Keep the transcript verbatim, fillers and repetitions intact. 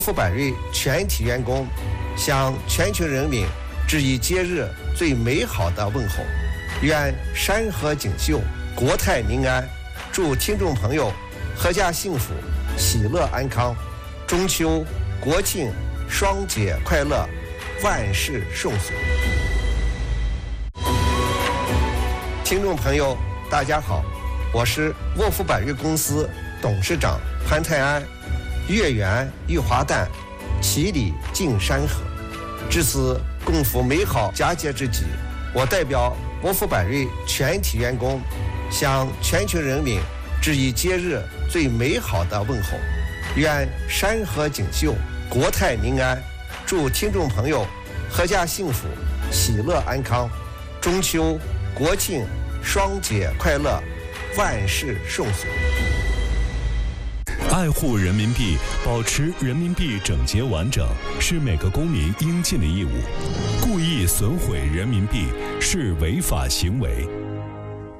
福百瑞全体员工向全球人民致以节日最美好的问候，愿山河锦绣，国泰民安，祝听众朋友阖家幸福，喜乐安康，中秋国庆双节快乐，万事顺遂。听众朋友大家好，我是沃福百瑞公司董事长潘泰安。月圆玉华诞，其理尽山河。至此共赴美好佳节之际，我代表沃福百瑞全体员工向全球人民致以节日最美好的问候，愿山河锦绣，国泰民安，祝听众朋友阖家幸福，喜乐安康，中秋国庆双节快乐，万事顺遂。 爱护人民币，保持人民币整洁完整，是每个公民应尽的义务。故意损毁人民币是违法行为。